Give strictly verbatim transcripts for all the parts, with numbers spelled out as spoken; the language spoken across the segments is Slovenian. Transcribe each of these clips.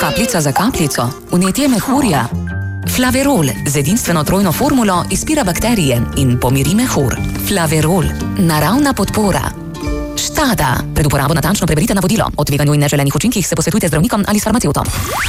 Kapljica za kapljico, vnetje mehurja. Flaverol z edinstveno trojno formulo izpira bakterije in pomiri mehur. Flaverol, naravna podpora. Štada. Pred uporabo natančno preberite navodilo. O tveganju in neželenih učinkih se posvetujte z zdravnikom ali s farmacevtom.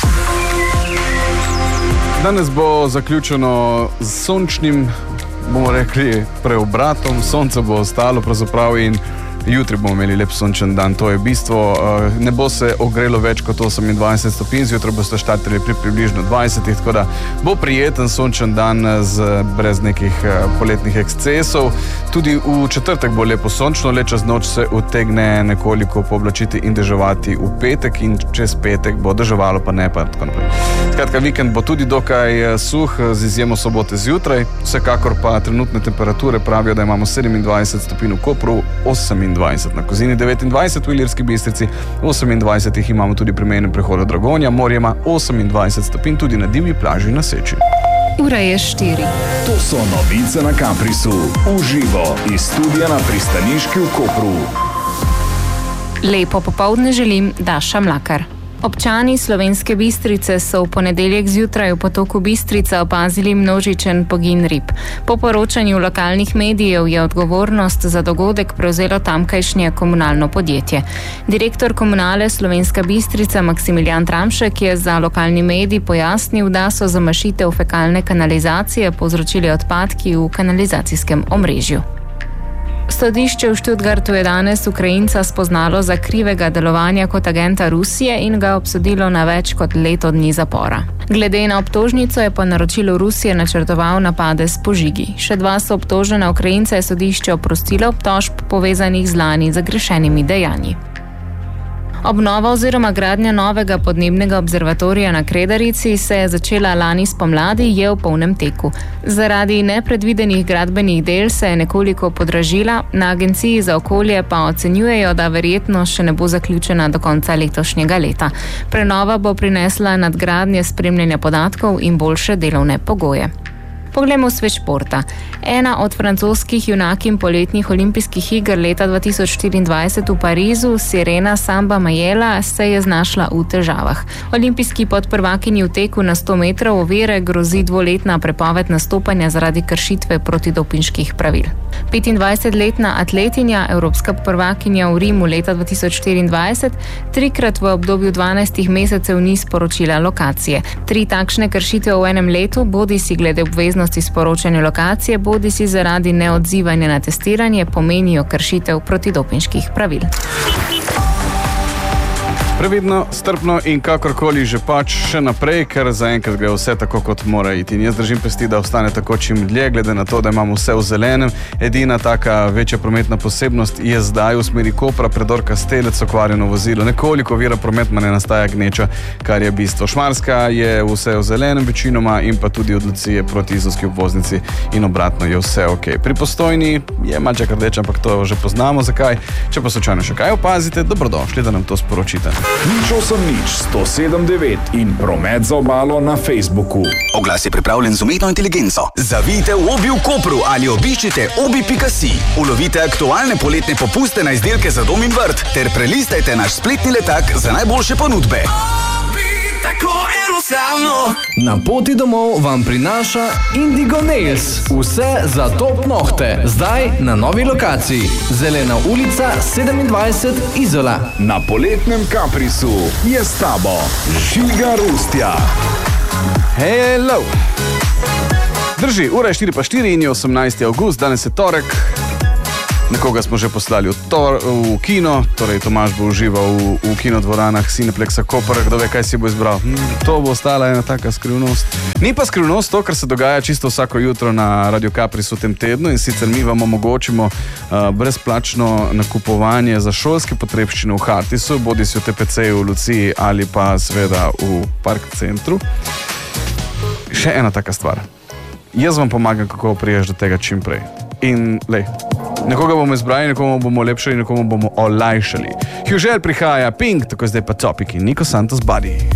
Danes bo zaključeno z sončnim, bomo rekli, preobratom. Sonce bo ostalo pravzaprav in jutri bomo imeli lep sončen dan, to je bistvo. Ne bo se ogrelo več kot osemindvajset stopinj, zjutraj boste štartali pri približno dvajsetih, tako da bo prijeten sončen dan z, brez nekih poletnih ekscesov. Tudi v četrtek bo lepo sončno, le čez noč se utegne nekoliko pooblačiti in deževati v petek in čez petek bo deževalo, pa ne pa tako naprej. Skratka, vikend bo tudi dokaj suh, z izjemo sobote zjutraj, vsekakor pa trenutne temperature pravijo, da imamo sedemindvajset stopinj v Kopru, osemindvajset na Kozini, devetindvajset v Ilirski Bistrici, osemindvajset jih imamo tudi pri mejnem prehodu Dragonja, morje ima osemindvajset stopinj tudi na divji plaži na Seči. Ura je štiri. To so novice na Kaprisu, uživo iz studia na pristaniški v Kopru. Lepo popoldne želim, Daša Mlakar. Občani Slovenske Bistrice so v ponedeljek zjutraj v potoku Bistrica opazili množičen pogin rib. Po poročanju lokalnih medijev je odgovornost za dogodek prevzelo tamkajšnje komunalno podjetje. Direktor komunale Slovenska Bistrica Maksimilijan Tramšek je za lokalni medij pojasnil, da so zamašitev fekalne kanalizacije povzročili odpadki v kanalizacijskem omrežju. Sodišče v Študgartu je danes Ukrajinca spoznalo za krivega delovanja kot agenta Rusije in ga obsodilo na več kot leto dni zapora. Glede na obtožnico je po naročilu Rusije načrtoval napade s požigi. Še dva so obtožena Ukrajinca je sodišče oprostilo obtožb povezanih z lani zagrešenimi dejanji. Obnova oziroma gradnja novega podnebnega observatorija na Kredarici se je začela lani spomladi, je v polnem teku. Zaradi nepredvidenih gradbenih del se je nekoliko podražila, na Agenciji za okolje pa ocenjujejo, da verjetno še ne bo zaključena do konca letošnjega leta. Prenova bo prinesla nadgradnje spremljanja podatkov in boljše delovne pogoje. Poglejmo svet športa. Ena od francoskih junakinj poletnih olimpijskih iger leta dva tisoč štiriindvajset v Parizu, Sirena Samba Majela, se je znašla v težavah. Olimpijski podprvakinji v teku na sto metrov ovire grozi dvoletna prepoved nastopanja zaradi kršitve protidopinških pravil. petindvajsetletna atletinja, evropska prvakinja v Rimu leta dva tisoč štiriindvajset, trikrat v obdobju dvanajstih mesecev ni sporočila lokacije. Tri takšne kršitve v enem letu, bodi si glede obveznosti sporočanja lokacije, bodi si zaradi neodzivanja na testiranje, pomenijo kršitev protidopinških pravil. Previdno, strpno in kakorkoli že pač še naprej, ker zaenkrat gre vse tako, kot mora iti. In jaz držim pesti, da ostane tako čim dlje, glede na to, da imamo vse v zelenem. Edina taka večja prometna posebnost je zdaj v smeri Kopra, predor Kastelec, okvarjeno vozilo. Nekoliko vira prometma ne nastaja gneča, kar je bistvo. Šmarska je vse v zelenem večinoma in pa tudi od Lucije proti Izolski obvoznici in obratno je vse ok. Pri Postojni je malček rdeč, ampak to že poznamo. Zakaj? Če pa slučajno še kaj opazite, dobrodošli, da nam to sporočite. Nič osem nič, sto sedem devet in promet za obalo na Facebooku. Oglas je pripravljen z umetno inteligenco. Zavijte v Obi v Kopru ali obiščite obi pika si. Ulovite aktualne poletne popuste na izdelke za dom in vrt ter prelistajte naš spletni letak za najboljše ponudbe. Na poti domov vam prinaša Indigo Nails. Vse za top nohte. Zdaj na novi lokaciji. Zelena ulica sedemindvajset Izola. Na poletnem Kaprisu je s tabo Žiga Rustja. Hello! Drži, ura je štiri pa štiri in je osemnajsti avgust, danes je torek. Nekoga smo že poslali v, tor, v kino, torej Tomaž bo užival v, v kinodvoranah Cineplexa Koper, kdo ve, kaj si bo izbral. Hm, to bo ostala ena taka skrivnost. Ni pa skrivnost to, kar se dogaja čisto vsako jutro na Radio Kaprisu v tem tednu in sicer mi vam omogočimo uh, brezplačno nakupovanje za šolske potrebščine v Hartisu, bodi si v T P C-ju v Luciji ali pa seveda v Park centru. Še ena taka stvar. Jaz vam pomagam, kako priješ do tega čim prej. In lej, nekoga bomo izbrali, nekomu bomo lepšali, nekomu bomo olajšali. Hjužel prihaja, Pink, tako zdaj pa Topik in Niko Santos Buddy.